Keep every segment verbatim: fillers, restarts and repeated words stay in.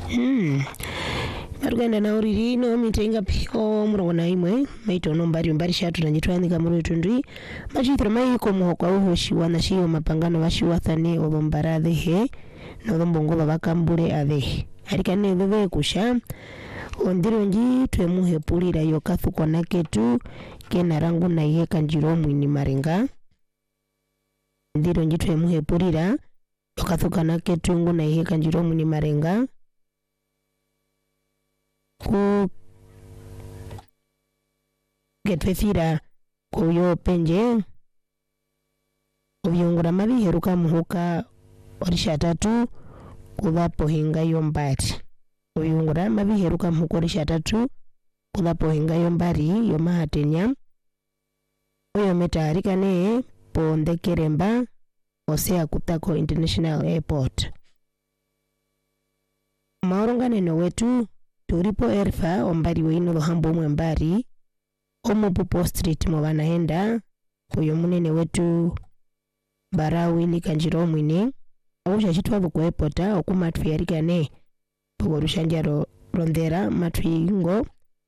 Hmm. Maruganda na uriri no mitenga piko murona imwe maito no mbari mbari shatu na nyitwanika muri tundwi machithro mai ko mo kwa uhoshi wana shiyo mapangano bashi wathane obombarathe he no mbongo babakambure athe arikane thove kusha ondiro nji twemuhe pulira yo kathuko naketu kena rangu na ihe kanjiro mwini marenga ndiro nji twemuhe pulira yo kathuka naketu ngu na ihe kanjiro mwini marenga ku getwethira kuyo penje ubyungura mabiheruka muhuka orisha tatu kubapo hinga yombati ubyungura mabiheruka muhuka orisha tatu kubapo hinga yombari yomahatenya oyo metaharikane ponde keremba osea kutako International Airport maorongane wetu turipo erfa ombari weino lohambo mwembari omo pupo street mwana henda kuyo munene wetu Barawi kanjiro mwini ausha chitwa buko airport okumatwi yarikane pogorusha njaro rondera matwingo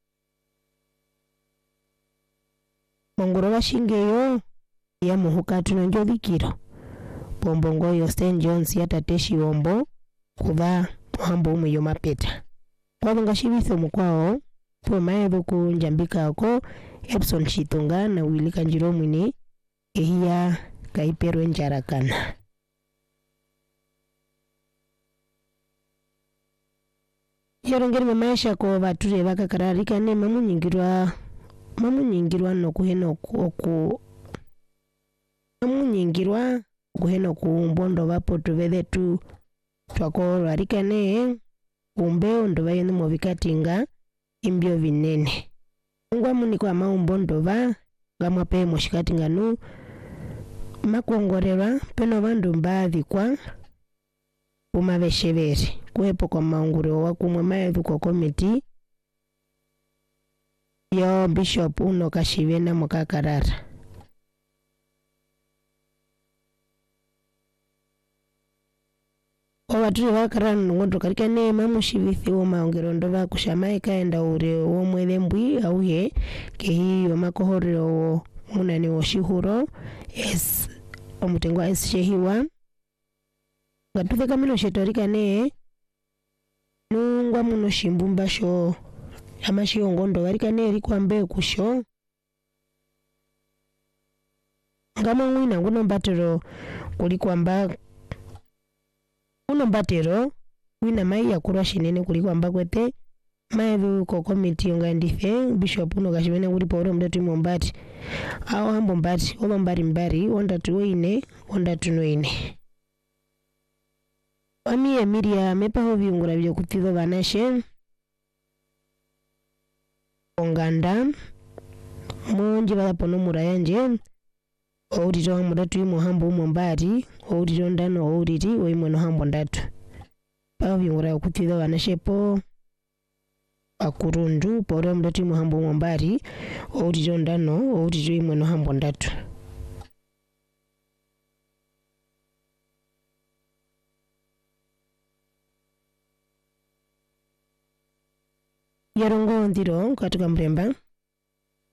mongoro bashingeyo ya muhuka tunonjo bikiro pombongo yo Saint John's yatateshi ombo kuba hambo umwe yo mapeta kwabanga shibitho mukwao po maebu kunjambika ako Epson Shitunga na Willy Kanjiro mwini ehia kaipero njarakana yorongeri mamaisha ko bature bakakararika ne mamunyingirwa mamunyingirwa no kuheno oku mamunyingirwa kuheno ku mbondo bapo tubethe tu twako arikane umbe ndo bayene mu bikatinga imbyo binene ngwa muni kwa maumbondo ba gamwa pe mu shikatinga nu makongorera peno bandu mbathi kwa umabeshebere kwepo kwa maunguro wa kumwe maethu kwa komiti yo Bishop uno kashibena mukakarara obaturi bakarana ngondo karikane mamushibithi wo maongero ndo bakushamaye kaenda ure wo mwethembwi auye kehiyo makohorero munane wo shihuro yes omutengwa es shehiwa ngatuze kamino shetorikane nungwa muno shimbumba sho amashi ngondo barikane rikwambe kusho ngama mwina nguno batero kulikwamba uno batero wina mai yakura shinene kulikwamba kwete maevu ko komiti ngandife Bishop uno kashibena kuri poro mdatu mombati aho hambo mbati oba mbari mbari onda tuwine onda tunoine ami emiria mepa ho byungura byo kutizo banashe onganda munji balapono murayanje ouriro mudatu imo hambo mombari ouriro ndano ouriri oimo no hambo ndatu pa byungura kutizo banashepo akurundu poro mdatu imo hambo mombari ouriro ndano ouriri imo no hambo ndatu yarongo ndiro katika mremba